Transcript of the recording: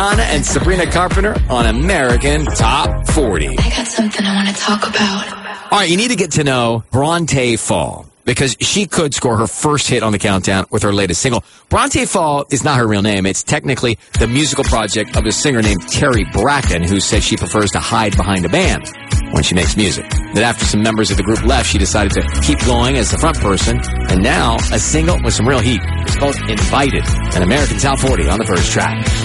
Anna and Sabrina Carpenter on American Top 40. I got something I want to talk about. All right, you need to get to know Bronte Fall, because she could score her first hit on the countdown with her latest single. Bronte Fall is not her real name. It's technically the musical project of a singer named Terry Bracken, who says she prefers to hide behind a band when she makes music. That after some members of the group left, she decided to keep going as the front person, and now a single with some real heat. It's called Invited, an American Top 40 on the first track.